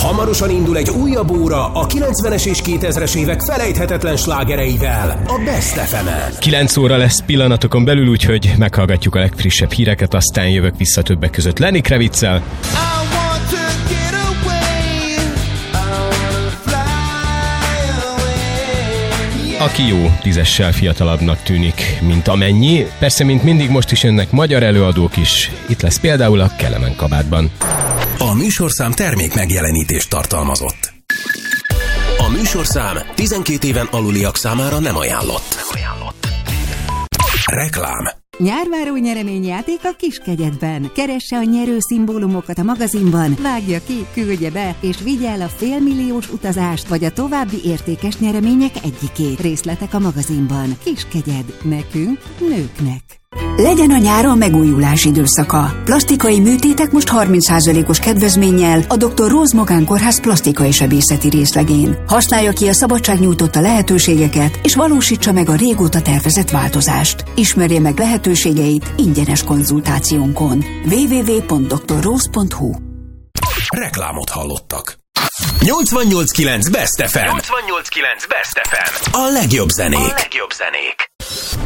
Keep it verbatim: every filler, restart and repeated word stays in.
Hamarosan indul egy újabb óra a kilencvenes és kétezres évek felejthetetlen slágereivel, a Best ef emen. kilenc óra lesz pillanatokon belül, úgyhogy meghallgatjuk a legfrissebb híreket, aztán jövök vissza többek között Lenny Kravitz-szel. Aki jó tízessel fiatalabbnak tűnik, mint amennyi. Persze, mint mindig, most is jönnek magyar előadók is. Itt lesz például a Kelemen kabátban. A műsorszám termék megjelenítést tartalmazott. A műsorszám tizenkét éven aluliak számára nem ajánlott. Nem ajánlott. Reklám. Nyárváró nyereményjáték a Kiskegyedben. Keresse a nyerő szimbólumokat a magazinban, vágja ki, küldje be, és vigye el a félmilliós utazást, vagy a további értékes nyeremények egyikét. Részletek a magazinban. Kiskegyed. Nekünk, nőknek. Legyen a nyáron megújulás időszaka. Plastikai műtétek most harminc százalékos kedvezménnyel a doktor Rose Magán Kórház plastikai sebészeti részlegén. Használja ki a szabadság nyújtotta lehetőségeket, és valósítsa meg a régóta tervezett változást. Ismerje meg lehetőségeit ingyenes konzultációnkon. double-u double-u double-u pont doktor rose pont hu. Reklámot hallottak. nyolcvannyolc kilenc Best ef em. nyolcvannyolc kilenc Best ef em. A legjobb zenék. A legjobb zenék.